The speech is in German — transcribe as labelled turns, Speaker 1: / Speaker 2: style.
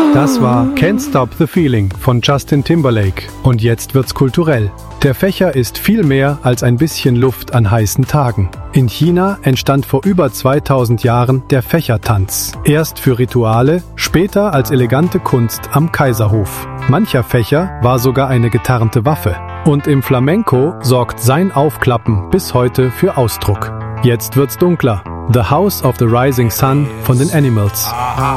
Speaker 1: Das war Can't Stop the Feeling von Justin Timberlake. Und jetzt wird's kulturell. Der Fächer ist viel mehr als ein bisschen Luft an heißen Tagen. In China entstand vor über 2000 Jahren der Fächertanz. Erst für Rituale, später als elegante Kunst am Kaiserhof. Mancher Fächer war sogar eine getarnte Waffe. Und im Flamenco sorgt sein Aufklappen bis heute für Ausdruck. Jetzt wird's dunkler. The House of the Rising Sun von den Animals.